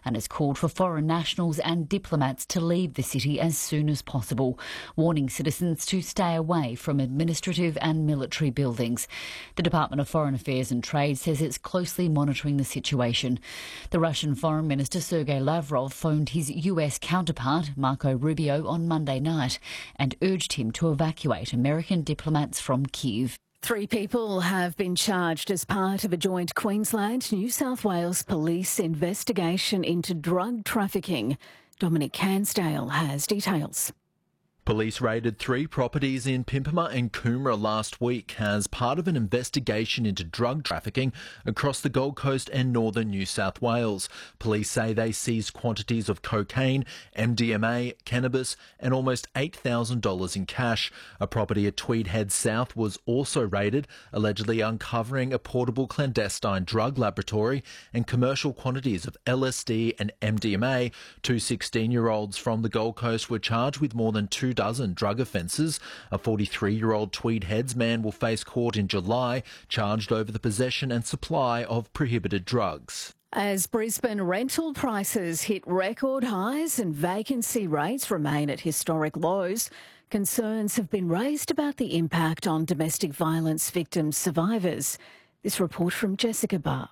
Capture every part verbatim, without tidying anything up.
and has called for foreign nationals and diplomats to leave the city as soon as possible, warning citizens to stay away from administrative and military buildings. The Department of Foreign Affairs and Trade says it's closely monitoring the situation. The Russian Foreign Minister Sergei Lavrov phoned his U S counterpart, Marco Rubio, on Monday night and urged him to evacuate American diplomats from Kyiv. Three people have been charged as part of a joint Queensland-New South Wales police investigation into drug trafficking. Dominic Cansdale has details. Police raided three properties in Pimpama and Coomera last week as part of an investigation into drug trafficking across the Gold Coast and northern New South Wales. Police say they seized quantities of cocaine, M D M A, cannabis and almost eight thousand dollars in cash. A property at Tweed Head South was also raided, allegedly uncovering a portable clandestine drug laboratory and commercial quantities of L S D and M D M A. Two sixteen-year-olds from the Gold Coast were charged with more than two dozen drug offences. A forty-three-year-old Tweed Heads man will face court in July, charged over the possession and supply of prohibited drugs. As Brisbane rental prices hit record highs and vacancy rates remain at historic lows, concerns have been raised about the impact on domestic violence victim survivors. This report from Jessica Barr.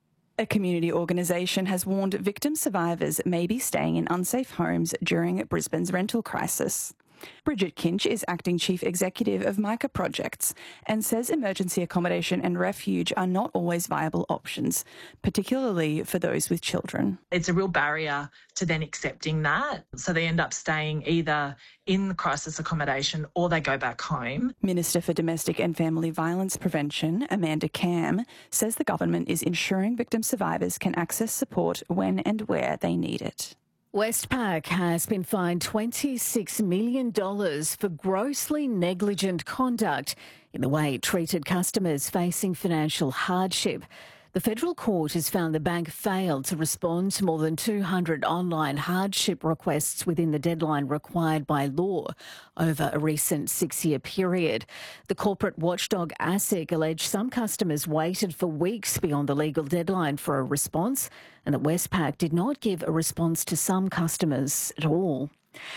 A community organisation has warned victim survivors may be staying in unsafe homes during Brisbane's rental crisis. Bridget Kinch is Acting Chief Executive of Micah Projects and says emergency accommodation and refuge are not always viable options, particularly for those with children. It's a real barrier to then accepting that, so they end up staying either in the crisis accommodation or they go back home. Minister for Domestic and Family Violence Prevention, Amanda Cam, says the government is ensuring victim survivors can access support when and where they need it. Westpac has been fined twenty-six million dollars for grossly negligent conduct in the way it treated customers facing financial hardship. The federal court has found the bank failed to respond to more than two hundred online hardship requests within the deadline required by law over a recent six-year period. The corporate watchdog ASIC alleged some customers waited for weeks beyond the legal deadline for a response and that Westpac did not give a response to some customers at all.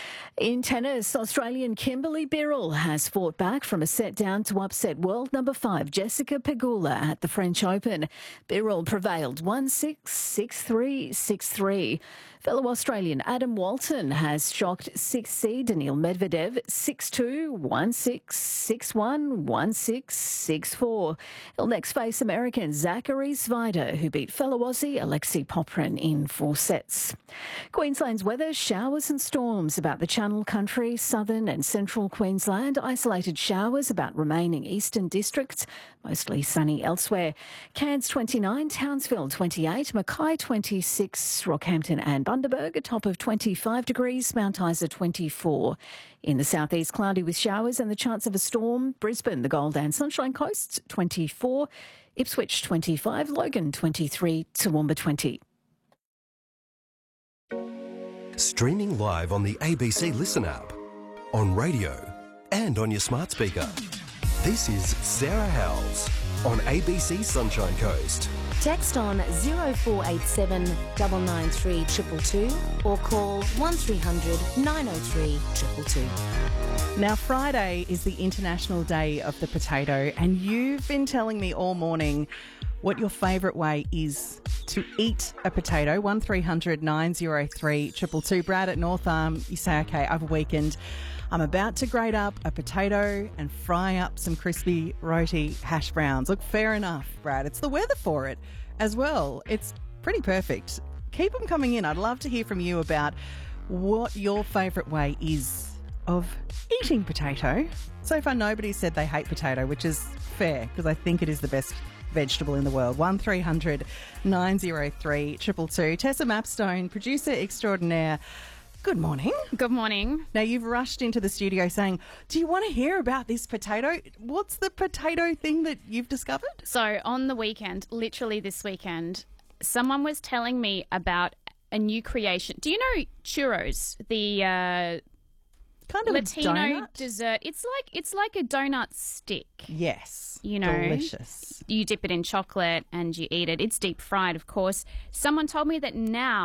In tennis, Australian Kimberly Birrell has fought back from a set down to upset world number five Jessica Pegula at the French Open. Birrell prevailed one six, six three, six three. Fellow Australian Adam Walton has shocked sixth seed Daniil Medvedev six two, one six, six one, one six, six four. He'll next face American Zachary Svider, who beat fellow Aussie Alexei Poprin in four sets. Queensland's weather, showers and storms about the Channel Country, southern and central Queensland. Isolated showers about remaining eastern districts, mostly sunny elsewhere. Cairns twenty-nine, Townsville twenty-eight, Mackay twenty-six, Rockhampton and Bundaberg a top of twenty-five degrees, Mount Isa twenty-four. In the southeast, cloudy with showers and the chance of a storm. Brisbane, the Gold and Sunshine Coast twenty-four, Ipswich twenty-five, Logan twenty-three, Toowoomba twenty. Streaming live on the A B C Listen app, on radio and on your smart speaker. This is Sarah Howells on A B C Sunshine Coast. Text on zero four eight seven, nine nine three, two two two or call one three hundred, nine oh three, two two two. Now, Friday is the International Day of the Potato, and you've been telling me all morning what your favourite way is to eat a potato. one three hundred, nine oh three, two two two. Brad at North Arm, you say, OK, I've a weekend. I'm about to grate up a potato and fry up some crispy roti hash browns. Look, fair enough, Brad. It's the weather for it as well. It's pretty perfect. Keep them coming in. I'd love to hear from you about what your favourite way is of eating potato. So far, nobody said they hate potato, which is fair because I think it is the best vegetable in the world. one three hundred, nine oh three, two two two. Tessa Mapstone, producer extraordinaire. Good morning. Good morning. Now, you've rushed into the studio saying, do you want to hear about this potato? What's the potato thing that you've discovered? So on the weekend, literally this weekend, someone was telling me about a new creation. Do you know churros? The uh, kind of Latino donut? dessert. It's like it's like a donut stick. Yes. You know, delicious. You dip it in chocolate and you eat it. It's deep fried, of course. Someone told me that now